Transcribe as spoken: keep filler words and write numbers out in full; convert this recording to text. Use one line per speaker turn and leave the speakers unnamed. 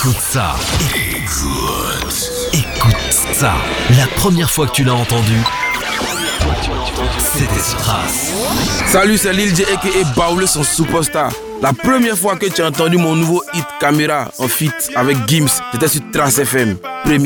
Écoute ça. Écoute. Écoute ça. La première fois que tu l'as entendu, c'était Strass.
Salut, c'est Lil J aka Baoulé son superstar. La première fois que tu as entendu mon nouveau hit Caméra en feat avec Gims, c'était sur Trace F M. Premier